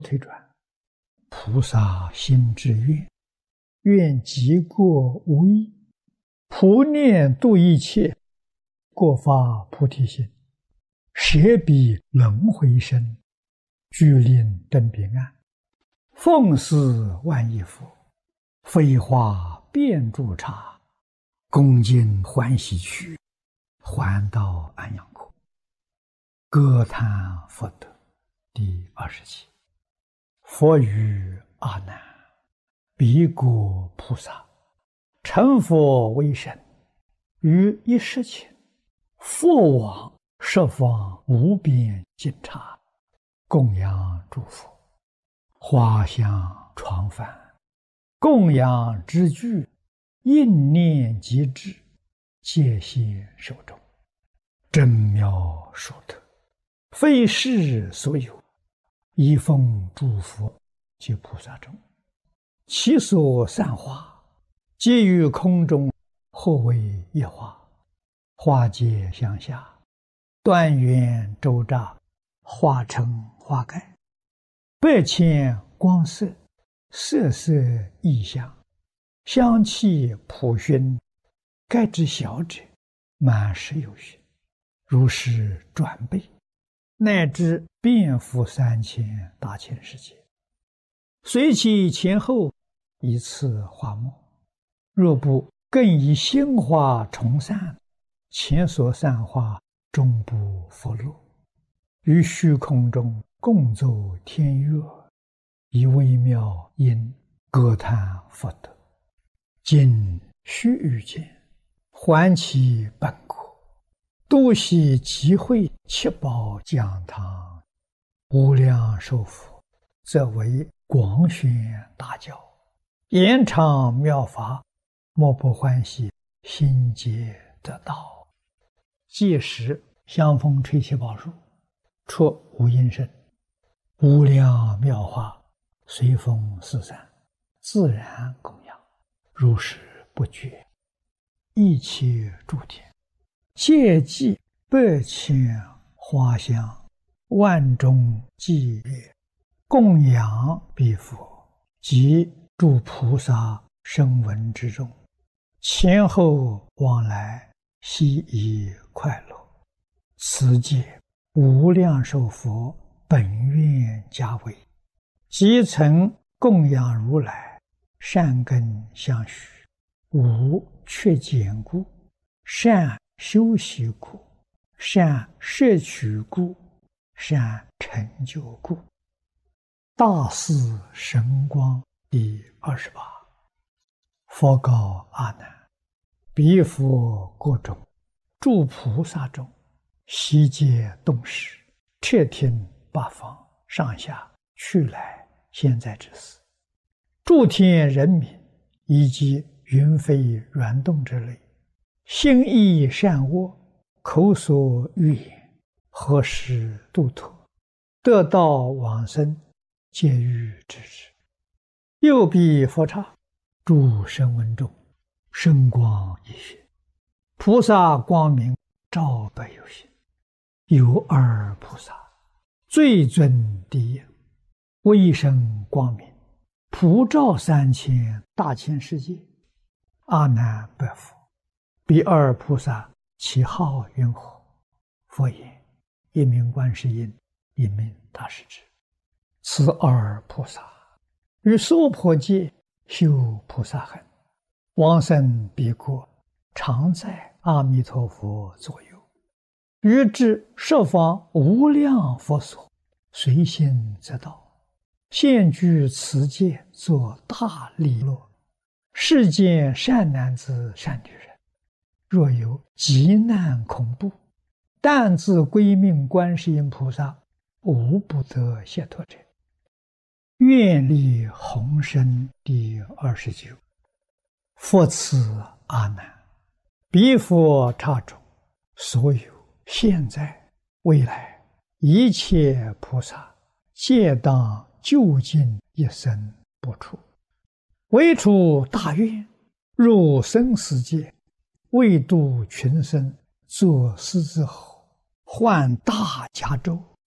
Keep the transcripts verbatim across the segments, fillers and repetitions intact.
推转，菩萨心之愿，愿极过无益，普念度一切，过发菩提心，舍彼轮回身，具令真彼岸，奉事万亿佛，飞花遍诸刹，恭敬欢喜去，还到安阳国。歌叹佛德第二十七。佛语阿难：彼国菩萨成佛为身，于一时前，佛往十方无边尽刹，供养诸佛，花香床幡，供养之具，应念即至，戒谢手中，真妙殊特，非世所有，一奉诸佛及菩萨中，其所散花，皆于空中，或为一花，花皆相下，断缘周匝，化成花盖，百千光色，色色异香，香气普熏，盖之小者，满十有余，如是转倍，乃至遍覆三千大千世界，随其前后，一次花末，若不更以心花重散，前所散花终不复落，于虚空中共奏天乐，以微妙音歌叹佛德。今须臾间，还其本国，度悉集会七宝讲堂，无量寿佛，则为广宣大教，延长妙法，莫不欢喜，心皆得道。届时香风吹七宝树，出无音声，无量妙法随风四散，自然供养，如是不绝。一切诸天皆祭百千花香，万众伎乐，供养彼佛及诸菩萨声闻之中，前后往来，悉以快乐。此界无量寿佛本愿家为，即曾供养如来，善根相续，无缺减故，善修习故，善摄取故，善成就故。大士神光第二十八。佛告阿难：彼佛国中，诸菩萨中，悉皆动识，彻听八方上下去来现在之事，诸天人民以及云飞软动之类，心意善恶，口所欲言，何时度脱，得道往生，皆欲知之。又彼佛刹，诸声闻中，声光一现，菩萨光明照百有心。有二菩萨，最尊第一，威声光明，普照三千大千世界。阿难白佛：彼二菩萨其号云何？佛言：一名观世音，一名大势至。此二菩萨于娑婆界修菩萨行，往生彼国，常在阿弥陀佛左右，于至十方无量佛所，随心则到，现居此界，作大利乐。世间善男子善女人，若有急难恐怖，但自归命观世音菩萨，无不得解脱者。愿力宏深第二十九。佛此阿难：彼佛刹中，所有现在未来一切菩萨，皆当究竟一生不出，唯除大愿，入生死界，为度群生，作狮子吼，唤大迦咒，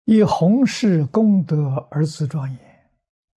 以弘誓功德而自庄严。